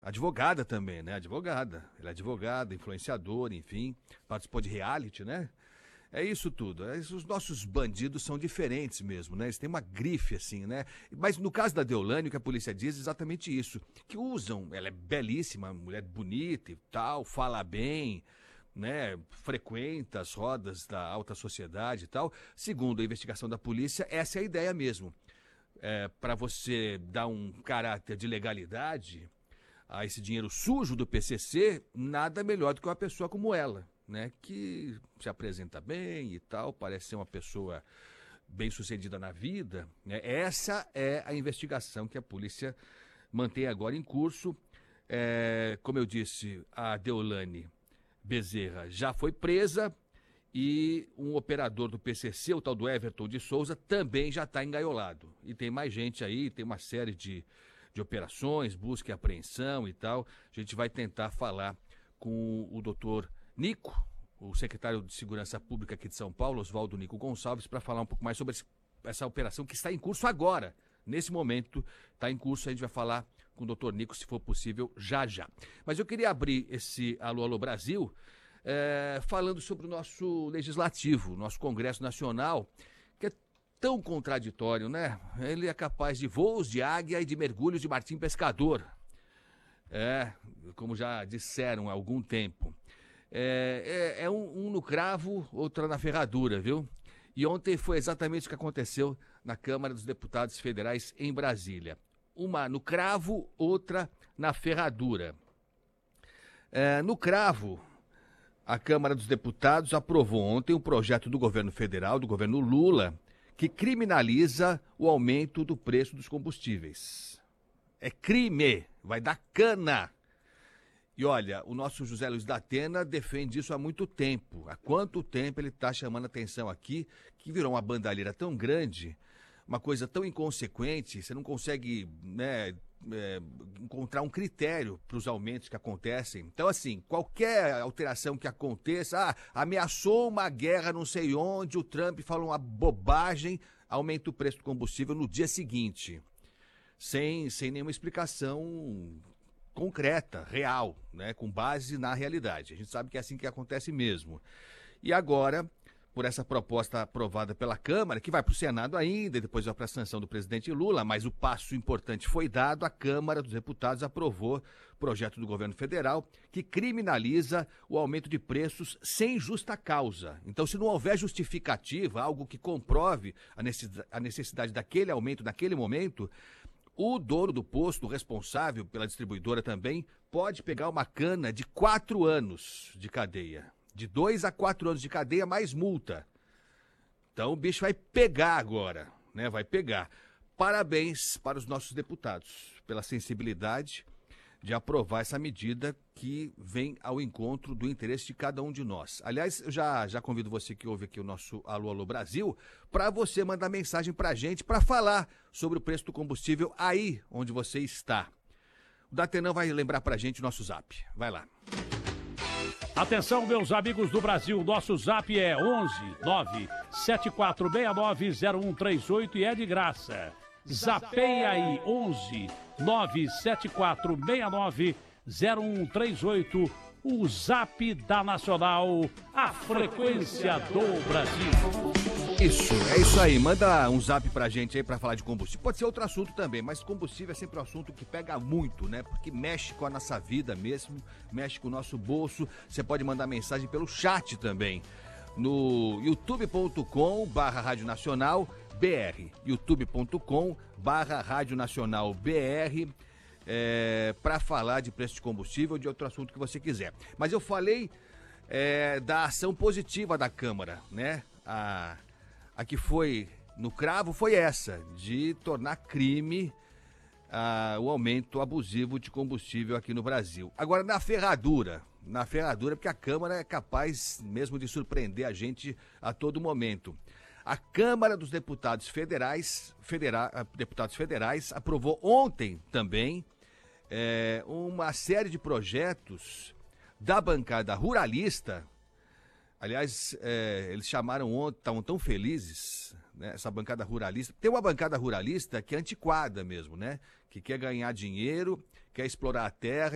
advogada também, né? Advogada. Ela é advogada, influenciadora, enfim. Participou de reality, né? É isso tudo. Os nossos bandidos são diferentes mesmo, né? Eles têm uma grife, assim, né? Mas no caso da Deolane, o que a polícia diz é exatamente isso. Que usam, ela é belíssima, mulher bonita e tal, fala bem, né? Frequenta as rodas da alta sociedade e tal. Segundo a investigação da polícia, essa é a ideia mesmo. Para você dar um caráter de legalidade a esse dinheiro sujo do PCC, nada melhor do que uma pessoa como ela, né? Que se apresenta bem e tal, parece ser uma pessoa bem-sucedida na vida, né? Essa é a investigação que a polícia mantém agora em curso. Como eu disse, a Deolane Bezerra já foi presa e um operador do PCC, o tal do Everton de Souza, também já está engaiolado. E tem mais gente aí, tem uma série de operações, busca e apreensão e tal. A gente vai tentar falar com o doutor Nico, o secretário de Segurança Pública aqui de São Paulo, Oswaldo Nico Gonçalves, para falar um pouco mais sobre essa operação que está em curso agora. Nesse momento está em curso, a gente vai falar com o doutor Nico, se for possível, já já. Mas eu queria abrir esse Alô Alô Brasil falando sobre o nosso Legislativo, nosso Congresso Nacional, que é tão contraditório, né? Ele é capaz de voos de águia e de mergulhos de Martim Pescador. Como já disseram há algum tempo. Um no cravo, outra na ferradura, viu? E ontem foi exatamente o que aconteceu na Câmara dos Deputados Federais em Brasília. Uma no cravo, outra na ferradura. No cravo, a Câmara dos Deputados aprovou ontem um projeto do governo federal, do governo Lula, que criminaliza o aumento do preço dos combustíveis. É crime, vai dar cana. E olha, o nosso José Luiz da Atena defende isso há muito tempo. Há quanto tempo ele está chamando atenção aqui, que virou uma bandalheira tão grande, uma coisa tão inconsequente, você não consegue, né, encontrar um critério para os aumentos que acontecem. Então, assim, qualquer alteração que aconteça, ameaçou uma guerra não sei onde, o Trump falou uma bobagem, aumenta o preço do combustível no dia seguinte, sem nenhuma explicação concreta, real, né, com base na realidade. A gente sabe que é assim que acontece mesmo. E agora, por essa proposta aprovada pela Câmara, que vai para o Senado ainda, e depois vai para a sanção do presidente Lula, mas o passo importante foi dado, a Câmara dos Deputados aprovou o projeto do governo federal que criminaliza o aumento de preços sem justa causa. Então, se não houver justificativa, algo que comprove a necessidade daquele aumento naquele momento, o dono do posto, o responsável pela distribuidora também, pode pegar uma cana de 4 anos de cadeia. De 2 a 4 anos de cadeia, mais multa. Então o bicho vai pegar agora, né? Vai pegar. Parabéns para os nossos deputados pela sensibilidade de aprovar essa medida que vem ao encontro do interesse de cada um de nós. Aliás, eu já convido você que ouve aqui o nosso Alô Alô Brasil para você mandar mensagem para a gente para falar sobre o preço do combustível aí onde você está. O Datenão vai lembrar para a gente o nosso zap. Vai lá. Atenção, meus amigos do Brasil, nosso zap é 11 974690138 e é de graça. Zapeia aí, 11 974690138, o zap da Nacional, a frequência do Brasil. Isso, é isso aí. Manda um zap pra gente aí pra falar de combustível. Pode ser outro assunto também, mas combustível é sempre um assunto que pega muito, né? Porque mexe com a nossa vida mesmo, mexe com o nosso bolso. Você pode mandar mensagem pelo chat também, no youtube.com/Rádio Nacional BR, youtube.com/Rádio Nacional BR, para falar de preço de combustível ou de outro assunto que você quiser. Mas eu falei da ação positiva da Câmara, né? A que foi no cravo foi essa, de tornar crime o aumento abusivo de combustível aqui no Brasil. Agora, na ferradura, porque a Câmara é capaz mesmo de surpreender a gente a todo momento. A Câmara dos Deputados Federais aprovou ontem também uma série de projetos da bancada ruralista. Aliás, eles chamaram ontem, estavam tão felizes, né, essa bancada ruralista. Tem uma bancada ruralista que é antiquada mesmo, né? Que quer ganhar dinheiro, quer explorar a terra